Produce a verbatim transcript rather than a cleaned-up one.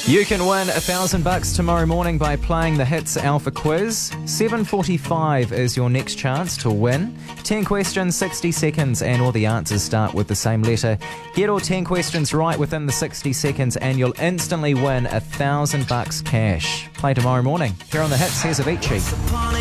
You can win a thousand bucks tomorrow morning by playing the Hits Alpha Quiz. seven forty-five is your next chance to win. ten questions, sixty seconds, and all the answers start with the same letter. Get all ten questions right within the sixty seconds and you'll instantly win a thousand bucks cash. Play tomorrow morning. Here on the Hits, here's Avicii.